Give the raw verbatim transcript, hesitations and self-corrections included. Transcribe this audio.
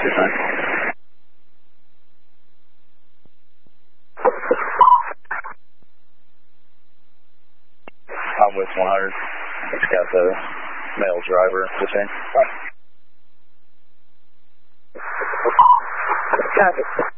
I'm with one hundred. It's got the male driver within. Copy.